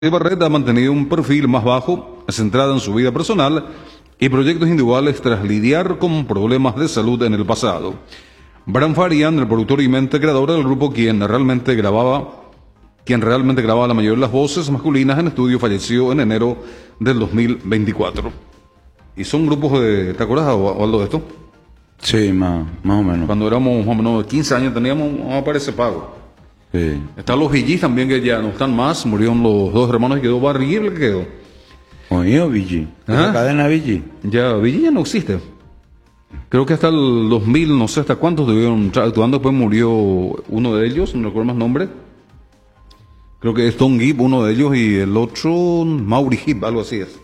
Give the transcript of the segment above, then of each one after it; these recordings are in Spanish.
Barret ha mantenido un perfil más bajo, centrado en su vida personal y proyectos individuales tras lidiar con problemas de salud en el pasado. Bram Farian, el productor y mente creador del grupo, quien realmente grababa la mayoría de las voces masculinas en estudio, falleció en enero del 2024. Y son grupos de... ¿Te acuerdas o algo de esto? Sí, más o menos. Cuando éramos más o menos de 15 años teníamos, vamos a parecer pago. Sí. Están los VGs también, que ya no están más. Murieron los dos hermanos y quedó Barry Gibb, el que quedó. Oye, VG. ¿Ah? ¿La cadena VG? Ya, VG ya no existe. Creo que hasta el 2000, no sé hasta cuántos estuvieron actuando. Después murió uno de ellos, no recuerdo más nombre. Creo que es Tom Gibb, uno de ellos, y el otro, Maury Gibb, algo así es.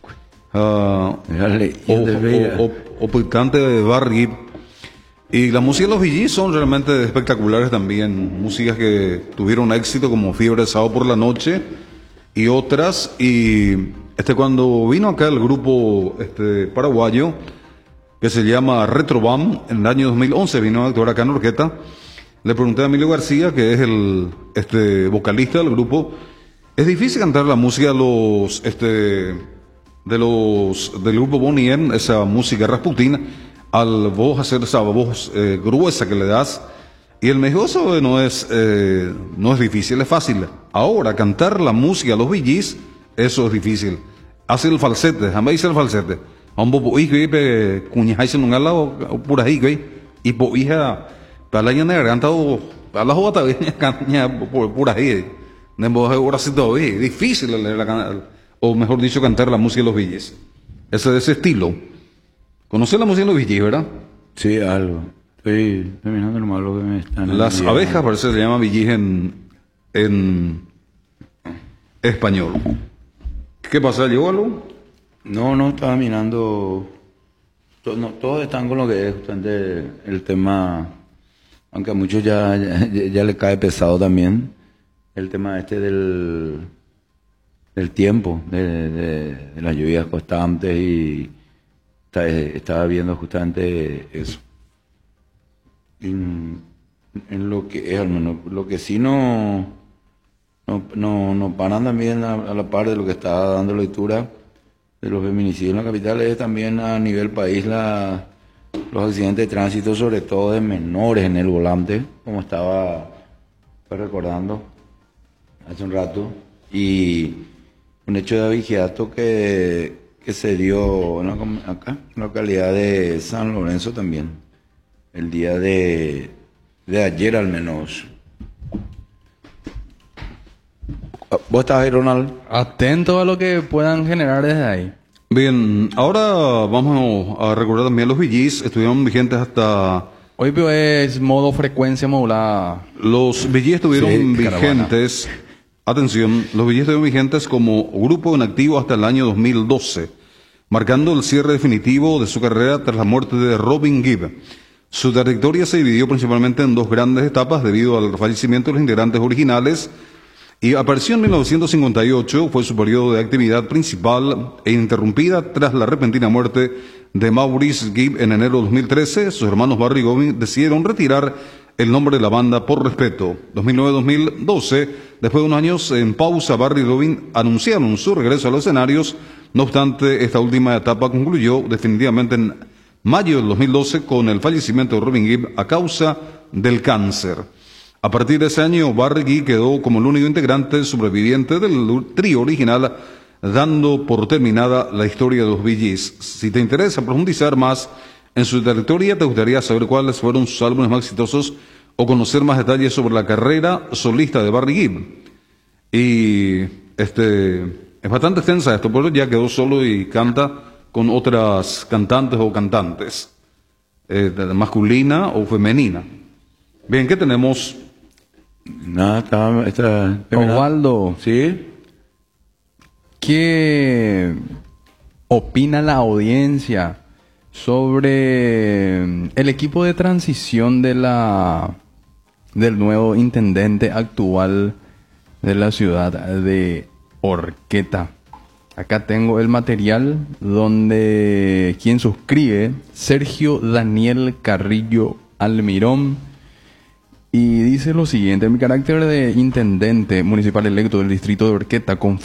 O picante de Barry Gibb. Y la música de los VGs son realmente espectaculares también. Músicas que tuvieron éxito, como Fiebre de Sábado por la Noche y otras. Y cuando vino acá el grupo paraguayo, que se llama Retrobam, en el año 2011 vino a actuar acá en Orqueta. Le pregunté a Emilio García, que es el vocalista del grupo, ¿es difícil cantar la música del grupo Bonnie M, esa música rasputina, al vos hacer esa voz gruesa que le das? Y él me dijo, eso no es difícil, es fácil. Ahora, cantar la música a los VGs, eso es difícil. Hace el falsete, déjame decir el falsete. A un poco hijo, cuñáis en un lado, pura hijo, y por hija, para la ñana garganta, para la jota, caña, pura hijo. Ahora sí todavía, es difícil, o mejor dicho, cantar la música de los VGs. Ese de ese estilo. ¿Conoces la música de los VGs, verdad? Sí, algo. Estoy terminando nomás lo que me están... Las abejas, parece que se llama VGs en español. ¿Qué pasa? ¿Llegó algo? No, estaba mirando... todos están con lo que es justamente el tema, aunque a muchos ya le cae pesado también, el tema del tiempo, de las lluvias constantes, y estaba viendo justamente eso. En lo que es, al menos, lo que sí no paran también a la par de lo que está dando lectura de los feminicidios en la capital, es también a nivel país los accidentes de tránsito, sobre todo de menores en el volante, como estaba recordando hace un rato, y un hecho de abigeato que se dio acá, en la localidad de San Lorenzo también, el día de ayer al menos. ¿Vos estás ahí, Ronald? Atento a lo que puedan generar desde ahí. Bien, ahora vamos a recordar también los VGs. Estuvieron vigentes hasta... Hoy es modo frecuencia modulada. Los VGs estuvieron vigentes... Atención, los VGs estuvieron vigentes como grupo en activo hasta el año 2012, marcando el cierre definitivo de su carrera tras la muerte de Robin Gibb. Su trayectoria se dividió principalmente en dos grandes etapas debido al fallecimiento de los integrantes originales, y apareció en 1958, fue su periodo de actividad principal e interrumpida tras la repentina muerte de Maurice Gibb en enero de 2013. Sus hermanos Barry y Gobin decidieron retirar el nombre de la banda por respeto. 2009-2012, después de unos años en pausa, Barry y Gobin anunciaron su regreso a los escenarios. No obstante, esta última etapa concluyó definitivamente en mayo del 2012 con el fallecimiento de Robin Gibb a causa del cáncer. A partir de ese año, Barry Gibb quedó como el único integrante sobreviviente del trío original, dando por terminada la historia de los VGs. Si te interesa profundizar más en su trayectoria, te gustaría saber cuáles fueron sus álbumes más exitosos o conocer más detalles sobre la carrera solista de Barry Gibb. Y es bastante extensa esto, pero ya quedó solo y canta con otras cantantes o cantantes, masculina o femenina. Bien, ¿qué tenemos? Nada, está Osvaldo, ¿sí? ¿Qué opina la audiencia sobre el equipo de transición del nuevo intendente actual de la ciudad de Orqueta? Acá tengo el material donde quien suscribe, Sergio Daniel Carrillo Almirón, Y dice lo siguiente: en mi carácter de intendente municipal electo del distrito de Orqueta,